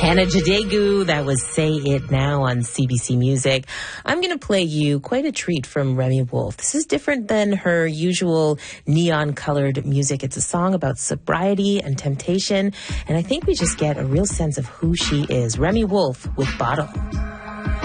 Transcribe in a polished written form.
Hannah Jadegu, that was Say It Now on CBC Music. I'm going to play you quite a treat from Remi Wolf. This is different than her usual neon-colored music. It's a song about sobriety and temptation, and I think we just get a real sense of who she is. Remi Wolf with Bottle.